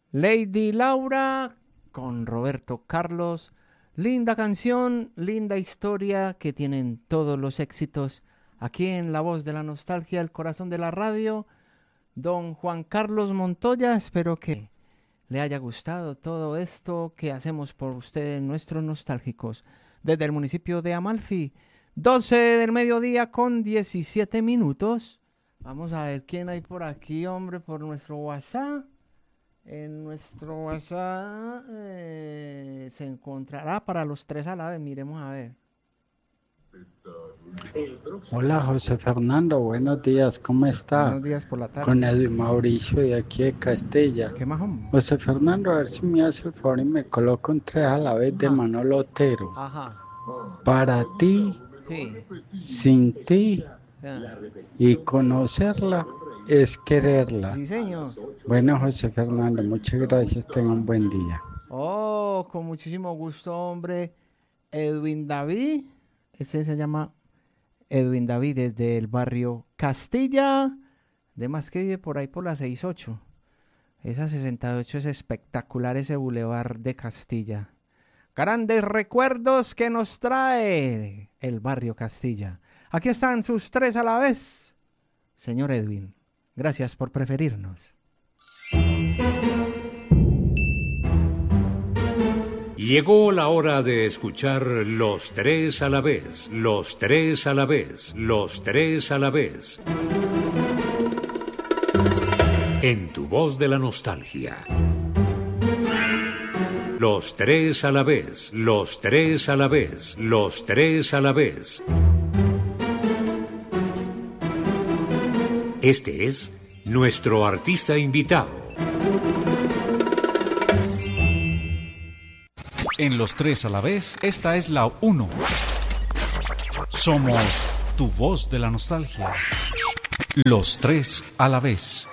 Lady Laura con Roberto Carlos. Linda canción, linda historia que tienen todos los éxitos aquí en La Voz de la Nostalgia, el corazón de la radio. Don Juan Carlos Montoya, espero que le haya gustado todo esto que hacemos por ustedes, nuestros nostálgicos, desde el municipio de Amalfi. 12 del mediodía con 17 minutos. Vamos a ver quién hay por aquí, hombre, por nuestro WhatsApp. En nuestro WhatsApp se encontrará para los tres a la vez. Miremos a ver. Hola José Fernando, buenos días, ¿cómo está? Buenos días por la tarde. Con Edwin Mauricio de aquí de Castilla. ¿Qué más, hombre? José Fernando, a ver si me hace el favor y me coloca un 3 a la vez de Manolo Otero. Ajá. Para ti, Sí. sin ti Ya. y conocerla es quererla. Sí, señor. Bueno, José Fernando, muchas gracias, tenga un buen día. Oh, con muchísimo gusto, hombre. Edwin David, ese se llama Edwin David desde el barrio Castilla, de más que vive por ahí por la 68. Esa 68 es espectacular, ese bulevar de Castilla. Grandes recuerdos que nos trae el barrio Castilla. Aquí están sus tres a la vez. Señor Edwin, gracias por preferirnos. Llegó la hora de escuchar los tres a la vez, los tres a la vez, los tres a la vez. En tu voz de la nostalgia. Los tres a la vez, los tres a la vez, los tres a la vez. Este es nuestro artista invitado. En los tres a la vez, esta es la 1. Somos tu voz de la nostalgia. Los tres a la vez.